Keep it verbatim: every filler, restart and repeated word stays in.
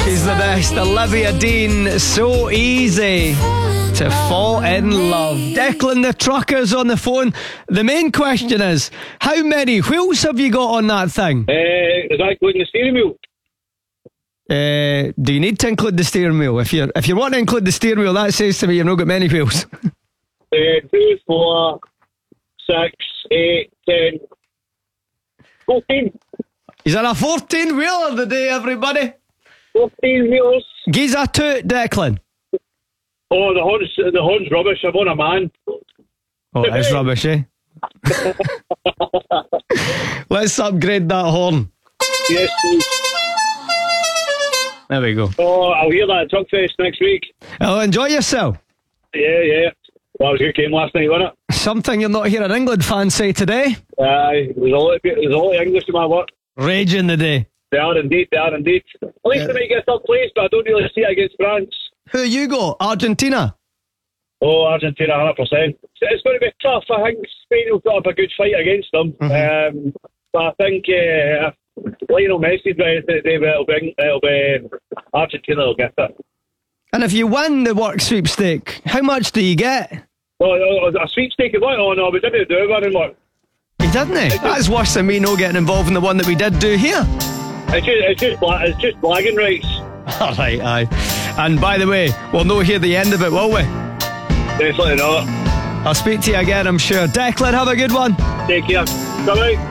She's the best. Olivia Dean. So easy to fall in love. Declan the trucker's on the phone. The main question is, how many wheels have you got on that thing? Uh, is that including the steering wheel? Uh, do you need to include the steering wheel? If you if you want to include the steering wheel, that says to me you've not got many wheels. Uh, two, four, six, eight, ten, fourteen. Is that a fourteen wheeler today, everybody? fourteen wheels. Gives a toot, Declan. Oh, the horn's, the horn's rubbish. I'm on a man. Oh, it's rubbish, eh? Let's upgrade that horn. Yes, please. There we go. Oh, I'll hear that at Truck Fest next week. Oh, enjoy yourself. Yeah, yeah. Well, it was a good game last night, wasn't it? Something you're not hearing England fans say today. Aye, uh, there's a lot of, there's a lot of English in my work. Raging the day. They are indeed, they are indeed. At least Yeah. they might get third place, but I don't really see it against France. Who you got? Argentina? Oh, Argentina, one hundred percent. It's going to be tough. I think Spain will put up a good fight against them. Mm-hmm. Um, but I think uh, if Lionel Messi's ready, they will bring, it'll be Argentina will get it. And if you win the work sweepstake, how much do you get? Oh, oh, a sweepstake of what? Oh, no, we didn't do one anymore. You didn't, eh? That's worse than me not getting involved in the one that we did do here. It's just, it's just, bla- it's just blagging rights. All right, aye. And by the way, we'll not hear the end of it, will we? Definitely not. I'll speak to you again, I'm sure. Declan, have a good one. Take care. Bye-bye.